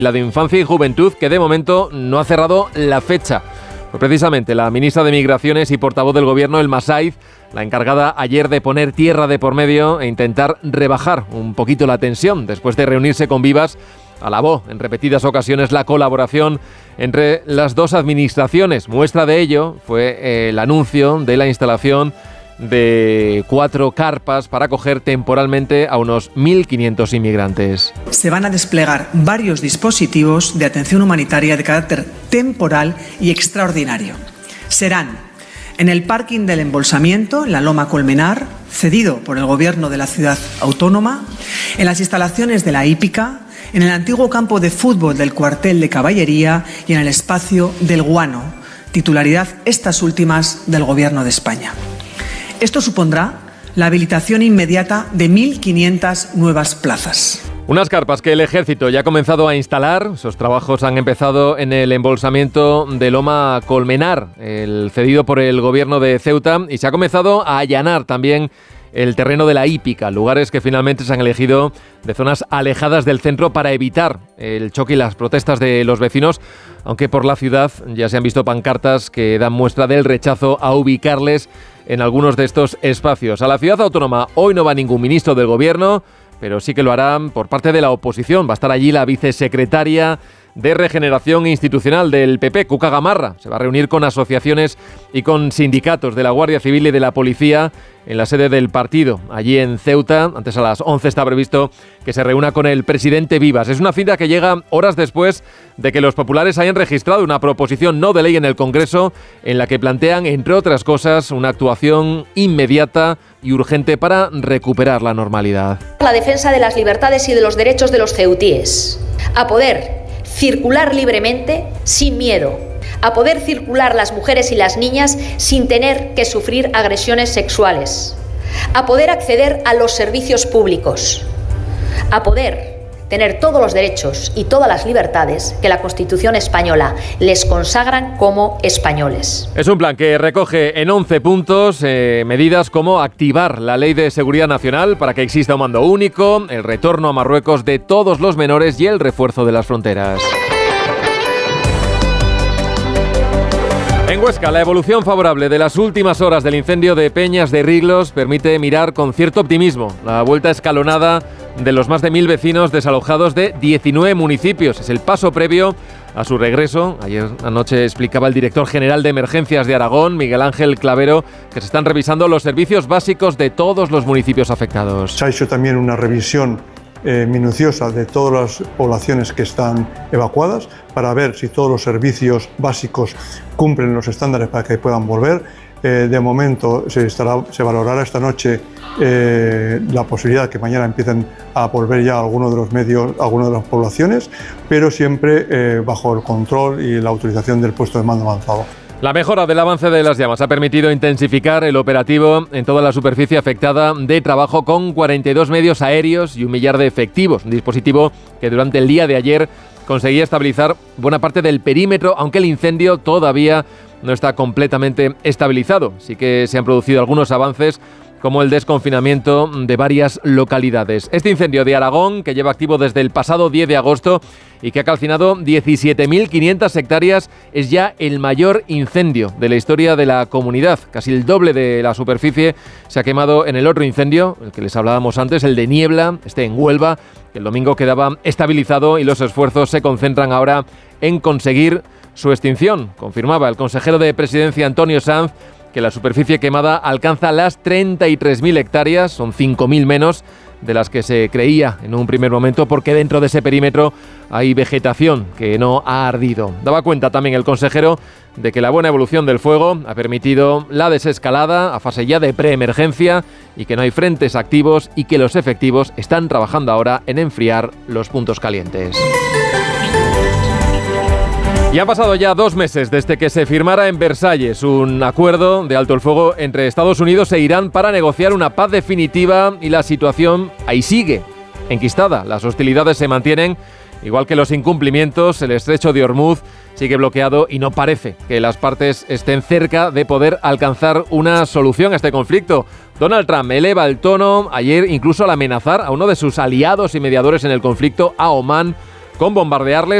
la de Infancia y Juventud, que de momento no ha cerrado la fecha. Pues precisamente la ministra de Migraciones y portavoz del Gobierno, Elma Saiz, la encargada ayer de poner tierra de por medio e intentar rebajar un poquito la tensión después de reunirse con Vivas. Alabó en repetidas ocasiones la colaboración entre las dos administraciones. Muestra de ello fue el anuncio de la instalación de 4 carpas para acoger temporalmente a unos 1.500 inmigrantes. Se van a desplegar varios dispositivos de atención humanitaria de carácter temporal y extraordinario. Serán en el parking del embolsamiento, en la Loma Colmenar, cedido por el Gobierno de la ciudad autónoma, en las instalaciones de la hípica, en el antiguo campo de fútbol del cuartel de caballería y en el espacio del Guano, titularidad estas últimas del Gobierno de España. Esto supondrá la habilitación inmediata de 1.500 nuevas plazas. Unas carpas que el Ejército ya ha comenzado a instalar. Esos trabajos han empezado en el embolsamiento de Loma Colmenar, el cedido por el Gobierno de Ceuta, y se ha comenzado a allanar también el terreno de la hípica, lugares que finalmente se han elegido de zonas alejadas del centro para evitar el choque y las protestas de los vecinos, aunque por la ciudad ya se han visto pancartas que dan muestra del rechazo a ubicarles en algunos de estos espacios. A la ciudad autónoma hoy no va ningún ministro del Gobierno, pero sí que lo harán por parte de la oposición. Va a estar allí la vicesecretaria de Regeneración Institucional del PP, Cuca Gamarra. Se va a reunir con asociaciones y con sindicatos de la Guardia Civil y de la Policía en la sede del partido, allí en Ceuta. Antes a las 11 está previsto que se reúna con el presidente Vivas. Es una cita que llega horas después de que los populares hayan registrado una proposición no de ley en el Congreso en la que plantean, entre otras cosas, una actuación inmediata y urgente para recuperar la normalidad. La defensa de las libertades y de los derechos de los ceutíes, a poder circular libremente sin miedo, a poder circular las mujeres y las niñas sin tener que sufrir agresiones sexuales, a poder acceder a los servicios públicos, a poder tener todos los derechos y todas las libertades que la Constitución española les consagran como españoles. Es un plan que recoge en 11 puntos medidas como activar la Ley de Seguridad Nacional para que exista un mando único, el retorno a Marruecos de todos los menores y el refuerzo de las fronteras. En Huesca, la evolución favorable de las últimas horas del incendio de Peñas de Riglos permite mirar con cierto optimismo la vuelta escalonada de los más de 1.000 vecinos desalojados de 19 municipios. Es el paso previo a su regreso. Ayer anoche explicaba el director general de Emergencias de Aragón, Miguel Ángel Clavero, que se están revisando los servicios básicos de todos los municipios afectados. Se ha hecho también una revisión minuciosa de todas las poblaciones que están evacuadas para ver si todos los servicios básicos cumplen los estándares para que puedan volver. De momento se valorará esta noche la posibilidad de que mañana empiecen a volver ya algunos de los medios, algunas de las poblaciones, pero siempre bajo el control y la autorización del puesto de mando avanzado. La mejora del avance de las llamas ha permitido intensificar el operativo en toda la superficie afectada de trabajo con 42 medios aéreos y 1 millar de efectivos. Un dispositivo que durante el día de ayer conseguía estabilizar buena parte del perímetro, aunque el incendio todavía no está completamente estabilizado. Sí que se han producido algunos avances, como el desconfinamiento de varias localidades. Este incendio de Aragón, que lleva activo desde el pasado 10 de agosto y que ha calcinado 17.500 hectáreas, es ya el mayor incendio de la historia de la comunidad. Casi el doble de la superficie se ha quemado en el otro incendio, el que les hablábamos antes, el de Niebla, en Huelva, que el domingo quedaba estabilizado, y los esfuerzos se concentran ahora en conseguir su extinción. Confirmaba el consejero de Presidencia, Antonio Sanz, que la superficie quemada alcanza las 33.000 hectáreas, son 5.000 menos de las que se creía en un primer momento, porque dentro de ese perímetro hay vegetación que no ha ardido. Daba cuenta también el consejero de que la buena evolución del fuego ha permitido la desescalada a fase ya de preemergencia y que no hay frentes activos y que los efectivos están trabajando ahora en enfriar los puntos calientes. Y han pasado ya 2 meses desde que se firmara en Versalles un acuerdo de alto el fuego entre Estados Unidos e Irán para negociar una paz definitiva, y la situación ahí sigue enquistada. Las hostilidades se mantienen, igual que los incumplimientos. El estrecho de Hormuz sigue bloqueado y no parece que las partes estén cerca de poder alcanzar una solución a este conflicto. Donald Trump eleva el tono ayer incluso al amenazar a uno de sus aliados y mediadores en el conflicto, a Omán, con bombardearles